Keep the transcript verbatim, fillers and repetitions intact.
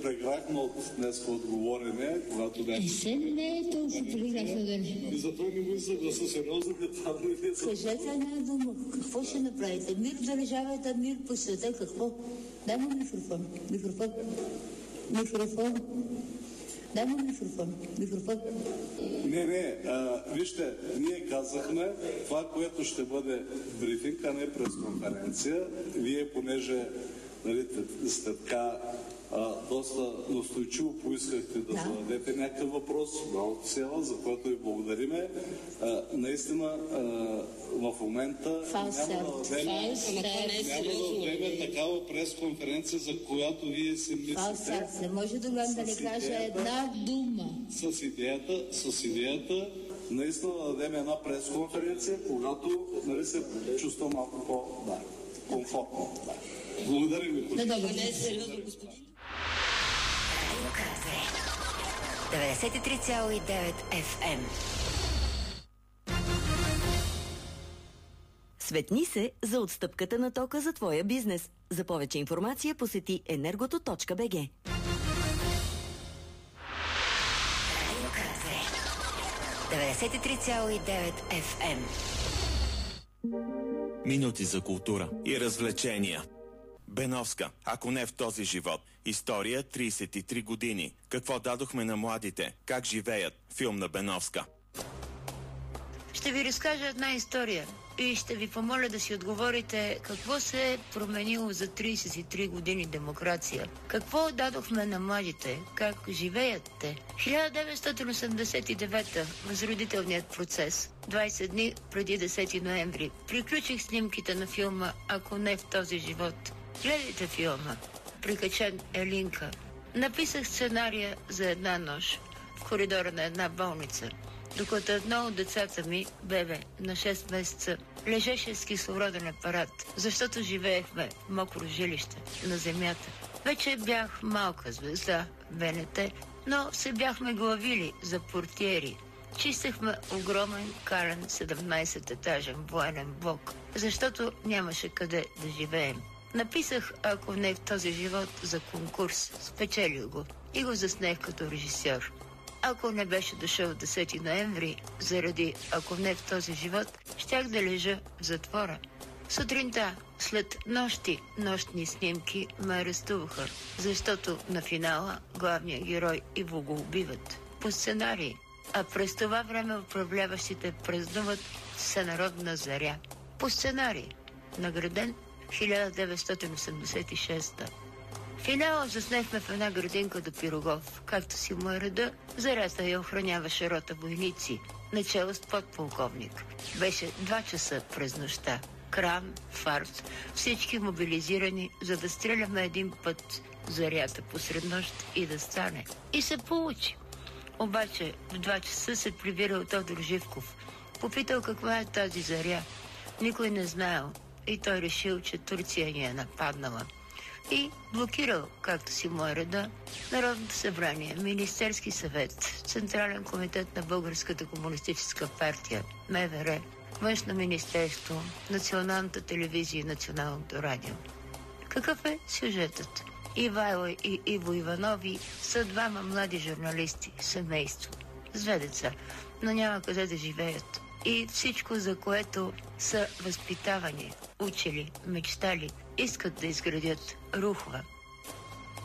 преграхна от днес отговорене, когато бях... И се не е толкова преграхна да не. И затова не го съгласа сериозно, това да не е... Кажете една дума. Какво ще направите? Мир в държавата, мир по света, какво? Дай му микрофон. Микрофон. Микрофон. Дай му микрофон. Микрофон. Не, не. А, вижте, ние казахме това, което ще бъде брифинг, а не пресконференция. Вие, понеже нали, сте така а, доста настойчиво поискахте да, да зададете някакъв въпрос, браво села, за което ви благодариме. А, наистина а, в момента Фалсет. няма да дадем, няма да дадем такава пресконференция, за която вие си мислите. Фалсет. Не може да гледам да не кажа една дума. С идеята, с идеята наистина да дадем една пресконференция, когато нали, се чувства малко по да, комфортно. Да. Благодаря ви. Не, добре. Не, сериозно, господин. деветдесет и три цяло и девет Еф Ем. Светни се за отстъпката на тока за твоя бизнес. За повече информация посети енергото точка би джи. деветдесет и три цяло и девет Еф Ем. Минути за култура и развлечения. Беновска, ако не в този живот. История тридесет и три години. Какво дадохме на младите? Как живеят? Филм на Беновска. Ще ви разкажа една история и ще ви помоля да си отговорите какво се е променило за тридесет и три години демокрация. Какво дадохме на младите? Как живеят те? хиляда деветстотин осемдесет и девета, възродителният процес. двадесет дни преди десети ноември. Приключих снимките на филма «Ако не в този живот». Гледайте филма. Прикачен е линка. Написах сценария за една нощ в коридора на една болница, докато едно от децата ми, бебе на шест месеца, лежеше с кислороден апарат, защото живеехме в мокро жилище на земята. Вече бях малка звезда, Б Н Т, но се бяхме главили за портиери. Чистехме огромен кален седемнадесететажен военен блок, защото нямаше къде да живеем. Написах «Ако не в този живот» за конкурс, спечелих го и го заснех като режисьор. Ако не беше дошъл десети ноември, заради «Ако не в този живот», щях да лежа в затвора. Сутринта, след нощи, нощни снимки, ме арестуваха, защото на финала главният герой Иво го убиват. По сценарий. А през това време управляващите празнуват всенародна заря. По сценарий. Награден хиляда деветстотин осемдесет и шеста. Финала заснехме в една градинка до Пирогов. Както си му е реда, зарята я охраняваше рота войници, начало с подполковник. Беше два часа през нощта. Крам, фарс, всички мобилизирани, за да стреляме един път зарята посред нощ и да стане. И се получи. Обаче в два часа се прибирал Тодор Живков. Попитал каква е тази заря. Никой не знаел. И той решил, че Турция ни е нападнала. И блокирал, както си му е реда, Народното събрание, Министерски съвет, Централен комитет на Българската комунистическа партия, М В Р, Външно министерство, Националната телевизия и Националното радио. Какъв е сюжетът? Ивайло и Иво Иванови са двама млади журналисти, семейство, с две деца, но няма къде да живеят. И всичко, за което са възпитавани, учили, мечтали, искат да изградят, рухва.